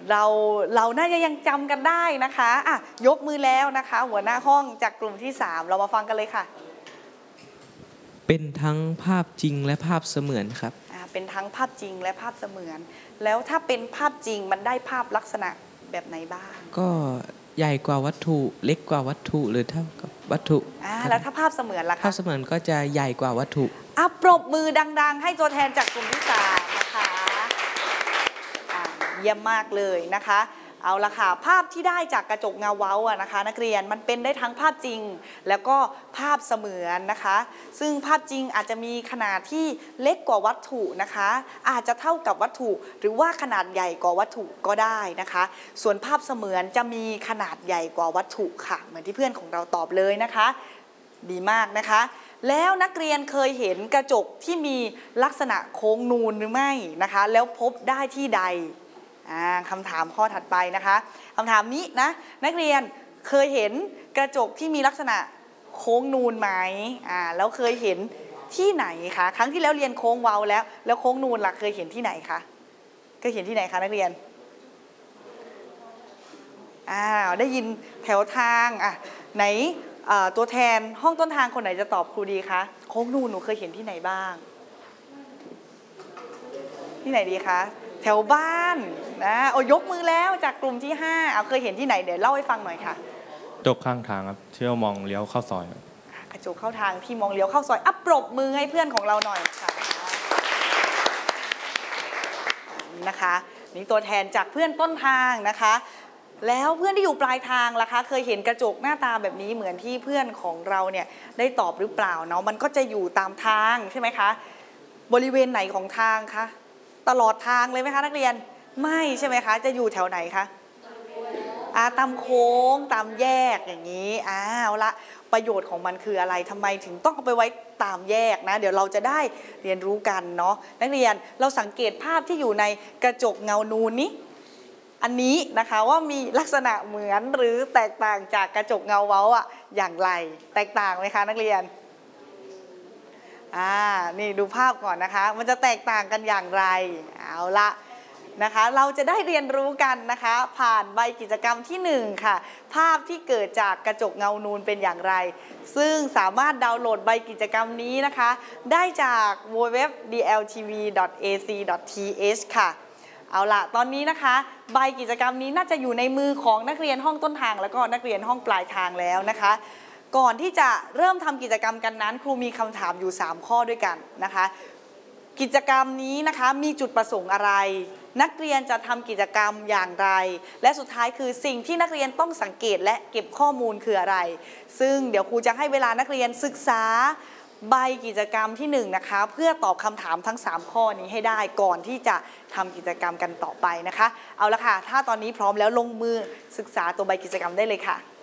เราเราน่าจะยังจำกันได้นะคะอ่ะยกมือแล้วนะคะหัวหน้าห้องจากกลุ่มที่3เรามาฟังกันเลยค่ะเป็นทั้งภาพจริงและภาพเสมือนครับเป็นทั้งภาพจริงและภาพเสมือนแล้วถ้าเป็นภาพจริงมันได้ภาพลักษณะแบบไหนบ้างก็ใหญ่กว่าวัตถุเล็กกว่าวัตถุหรือเท่ากับวัตถุแล้วถ้าภาพเสมือนล่ะคะภาพเสมือนก็จะใหญ่กว่าวัตถุปรบมือดังๆให้ตัวแทนจากกลุ่มที่3นะคะเยี่ยมมากเลยนะคะเอาละค่ะภาพที่ได้จากกระจกเงาเว้านะคะนักเรียนมันเป็นได้ทั้งภาพจริงแล้วก็ภาพเสมือนนะคะซึ่งภาพจริงอาจจะมีขนาดที่เล็กกว่าวัตถุนะคะอาจจะเท่ากับวัตถุหรือว่าขนาดใหญ่กว่าวัตถุก็ได้นะคะส่วนภาพเสมือนจะมีขนาดใหญ่กว่าวัตถุค่ะเหมือนที่เพื่อนของเราตอบเลยนะคะดีมากนะคะแล้วนักเรียนเคยเห็นกระจกที่มีลักษณะโค้งนูนหรือไม่นะคะแล้วพบได้ที่ใดคำถามข้อถัดไปนะคะคำถามนี้นะนักเรียนเคยเห็นกระจกที่มีลักษณะโค้งนูนไหมแล้วเคยเห็นที่ไหนคะครั้งที่แล้วเรียนโค้งเว้าแล้วโค้งนูนล่ะเคยเห็นที่ไหนคะเคยเห็นที่ไหนคะนักเรียนได้ยินแถวทางไหนตัวแทนห้องต้นทางคนไหนจะตอบครูดีคะโค้งนูนหนูเคยเห็นที่ไหนบ้างที่ไหนดีคะแถวบ้านนะยกมือแล้วจากกลุ่มที่5เคยเห็นที่ไหนเดี๋ยวเล่าให้ฟังหน่อยค่ะกระจกข้างทางครับที่เรามองเลี้ยวเข้าซอยกระจกเข้าทางที่มองเลี้ยวเข้าซอยปรบมือให้เพื่อนของเราหน่อยค่ะนะคะนี่ตัวแทนจากเพื่อนต้นทางนะคะแล้วเพื่อนที่อยู่ปลายทางล่ะคะเคยเห็นกระจกหน้าตาแบบนี้เหมือนที่เพื่อนของเราเนี่ยได้ตอบหรือเปล่าเนาะมันก็จะอยู่ตามทางใช่ไหมคะบริเวณไหนของทางคะตลอดทางเลยไหมคะนักเรียนไม่ใช่ไหมคะจะอยู่แถวไหนคะตามโค้งตามแยกอย่างนี้เอาละประโยชน์ของมันคืออะไรทำไมถึงต้องเอาไปไว้ตามแยกนะเดี๋ยวเราจะได้เรียนรู้กันเนาะนักเรียนเราสังเกตภาพที่อยู่ในกระจกเงานูนนี้อันนี้นะคะว่ามีลักษณะเหมือนหรือแตกต่างจากกระจกเงาเว้าอย่างไรแตกต่างไหมคะนักเรียนนี่ดูภาพก่อนนะคะมันจะแตกต่างกันอย่างไรเอาละนะคะเราจะได้เรียนรู้กันนะคะผ่านใบกิจกรรมที่1ค่ะภาพที่เกิดจากกระจกเงานูนเป็นอย่างไรซึ่งสามารถดาวน์โหลดใบกิจกรรมนี้นะคะได้จาก www.dltv.ac.th ค่ะเอาล่ะตอนนี้นะคะใบกิจกรรมนี้น่าจะอยู่ในมือของนักเรียนห้องต้นทางแล้วก็นักเรียนห้องปลายทางแล้วนะคะก่อนที่จะเริ่มทำกิจกรรมกันนั้นครูมีคำถามอยู่3ข้อด้วยกันนะคะกิจกรรมนี้นะคะมีจุดประสงค์อะไรนักเรียนจะทำกิจกรรมอย่างไรและสุดท้ายคือสิ่งที่นักเรียนต้องสังเกตและเก็บข้อมูลคืออะไรซึ่งเดี๋ยวครูจะให้เวลานักเรียนศึกษาใบกิจกรรมที่1นะคะเพื่อตอบคำถามทั้ง3ข้อนี้ให้ได้ก่อนที่จะทำกิจกรรมกันต่อไปนะคะเอาละค่ะถ้าตอนนี้พร้อมแล้วลงมือศึกษาตัวใบกิจกรรมได้เลยค่ะ